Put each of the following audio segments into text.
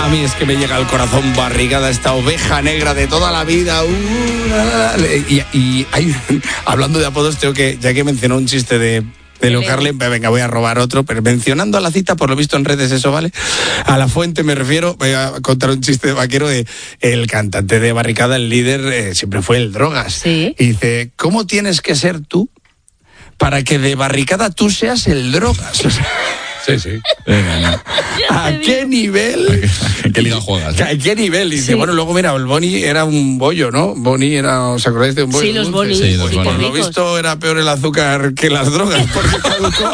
A mí es que me llega al corazón Barricada, esta oveja negra de toda la vida. Y hay, hablando de apodos, tengo que, ya que mencionó un chiste de Leo Carlen, venga, voy a robar otro, pero mencionando a la cita, por lo visto en redes eso vale, a la fuente me refiero, voy a contar un chiste de vaquero de el cantante de Barricada, el líder, siempre fue el Drogas. Sí. Y dice, ¿cómo tienes que ser tú para que de Barricada tú seas el Drogas? Sí. ¿A qué nivel? ¿En qué liga juegas? ¿A qué nivel? Y dice, bueno, luego mira, el Boni era un bollo, ¿no? Boni era, ¿os acordáis de un bollo? Sí, los Boni. Sí, los Boni. Por lo visto era peor el azúcar que las drogas, porque caducó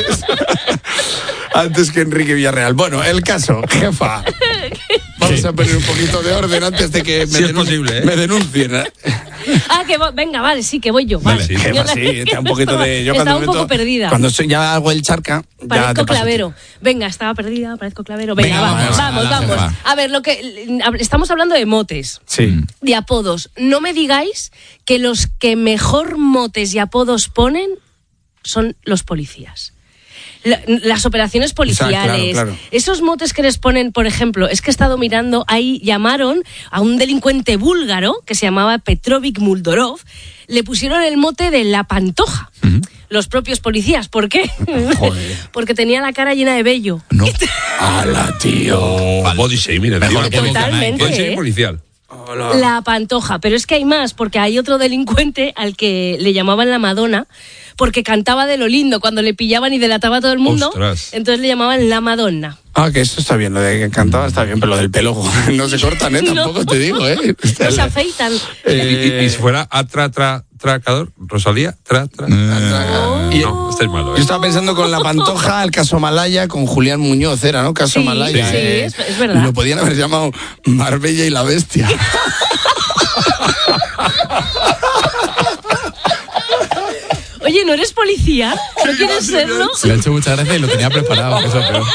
antes que Enrique Villarreal. Bueno, el caso, jefa. Vamos a poner un poquito de orden antes de que me denuncien. Venga, vale, sí, que voy yo. Vale, Vale. sí. Jefa, sí, está un poquito de... Yo Estaba un poco perdida. Cuando ya hago el charca... Parezco Clavero. Venga, estaba perdida, parezco Clavero. Venga, vamos. Jefa. A ver, estamos hablando de motes. Sí. De apodos. No me digáis que los que mejor motes y apodos ponen son los policías. Las operaciones policiales, claro. Esos motes que les ponen, por ejemplo, es que he estado mirando, ahí llamaron a un delincuente búlgaro que se llamaba Petrovic Muldorov, le pusieron el mote de la Pantoja. Los propios policías. ¿Por qué? Joder. Porque tenía la cara llena de vello. No. ¡Hala, tío! Body shaming, Mejor que Totalmente. Body shaming policial. Hola. La Pantoja, pero es que hay más, porque hay otro delincuente al que le llamaban la Madonna, porque cantaba de lo lindo cuando le pillaban y delataba a todo el mundo. Ostras. Entonces le llamaban la Madonna. Que eso está bien, lo de que cantaba está bien, pero lo del pelo no se cortan, tampoco No. te digo, No se afeitan. Y si fuera atracador, Rosalía, No, estáis malo, Yo estaba pensando con la Pantoja, el caso Malaya, con Julián Muñoz era, ¿no? Caso Sí, Malaya. sí, es verdad. Lo podían haber llamado Marbella y la Bestia. Oye, ¿no eres policía? ¿No quieres serlo? Le ha hecho mucha gracia y lo tenía preparado. Eso, pero...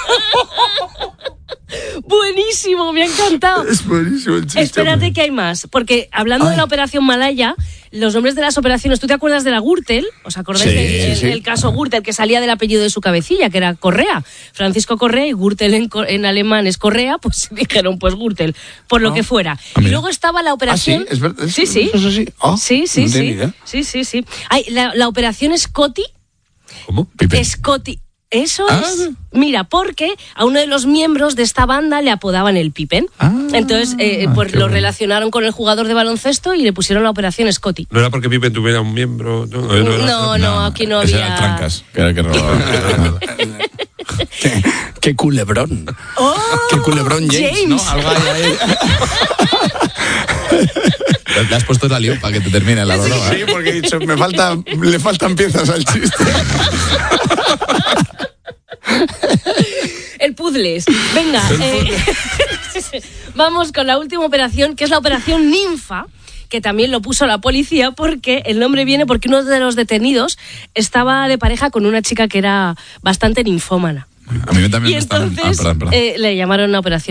Buenísimo, me ha encantado. Es buenísimo el chiste. Espérate que hay más, porque hablando de la operación Malaya, los nombres de las operaciones, ¿tú te acuerdas de la Gürtel? ¿Os acordáis del caso Gürtel, que salía del apellido de su cabecilla, que era Correa? Francisco Correa, y Gürtel en alemán es Correa, pues dijeron, pues Gürtel, por lo que fuera. Y luego estaba la operación... ¿Sí? ¿Es verdad? Sí. ¿Eso sí? Sí. No tenía idea. Sí. Ay, la operación Scotty. ¿Cómo? Pipe. Scotty. Eso es. Mira, porque a uno de los miembros de esta banda le apodaban el Pippen. Entonces, pues lo relacionaron con el jugador de baloncesto y le pusieron la operación Scotty. No era porque Pippen tuviera un miembro. No, aquí no Ese había. era Trancas, que era el que robaba. ¡Qué culebrón! ¡Oh! ¡Qué culebrón James! ¿No? Algo hay ahí. Le has puesto la lío para que te termine la broma. Sí, porque he dicho, le faltan piezas al chiste. El puzzles. Venga, vamos con la última operación, que es la operación Ninfa, que también lo puso la policía, porque el nombre viene porque uno de los detenidos estaba de pareja con una chica que era bastante ninfómana. A mí también Y me están... entonces perdón. le llamaron una operación